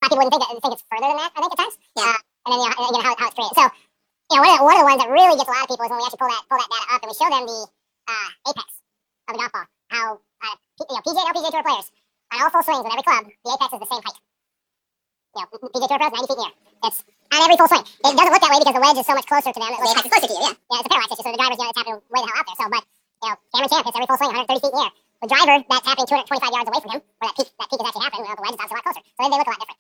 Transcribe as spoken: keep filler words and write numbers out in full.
of people wouldn't think, that, think it's further than that, I think, at times. Yeah. Uh, and then, you know, you know how, how it's created. So, you know, one of, the, one of the ones that really gets a lot of people is when we actually pull that pull that data up and we show them the uh, apex of the golf ball. How, uh, P, you know, P G A and L P G A Tour players, on all full swings in every club, the apex is the same height. You know, P G A Tour pros, ninety feet in the air. It's on every full swing. It doesn't look that way because the wedge is so much closer to them. It looks like it's closer to you, yeah. Yeah, it's a parallax issue, so the driver's, you know, it's happening way the hell out there. So, but, you know, Cameron Champ hits every full swing, one hundred thirty feet in the air. The driver that's happening two hundred twenty-five yards away from him, where that peak, that peak is actually happening, well, the wedge is obviously a lot closer. So then they look a lot different.